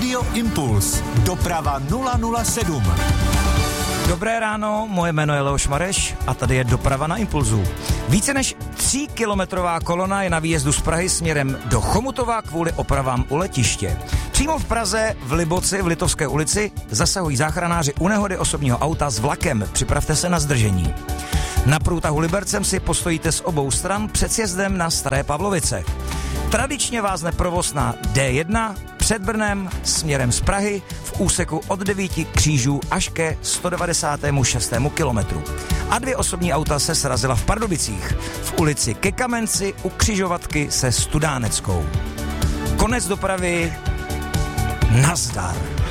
Radio Impuls. Doprava 007. Dobré ráno, moje jméno je Leoš Mareš a tady je Doprava na Impulzu. Více než 3kilometrová kolona je na výjezdu z Prahy směrem do Chomutova kvůli opravám u letiště. Přímo v Praze v Liboci v Litovské ulici zasahují záchranáři u nehody osobního auta s vlakem. Připravte se na zdržení. Na průtahu Libercem si postojíte z obou stran před sjezdem na Staré Pavlovice. Tradičně vázne provoz na D1 před Brnem směrem z Prahy v úseku od 9 křížů až ke 196. kilometru. A 2 osobní auta se srazila v Pardubicích, v ulici ke Kamenci u křižovatky se Studáneckou. Konec dopravy, nazdar.